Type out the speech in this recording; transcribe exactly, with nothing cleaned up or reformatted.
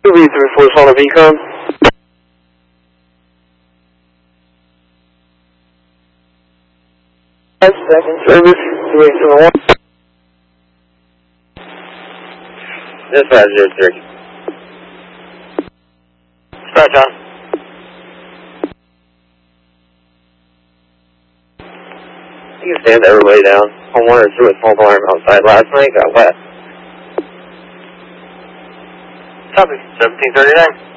two V three four Sonic Econ. Second service, two eight seven one. Dispatch zero three. Dispatch on. You can stand everybody down. Homeowner threw a smoke alarm outside last night, got wet. Copy, seventeen thirty-nine.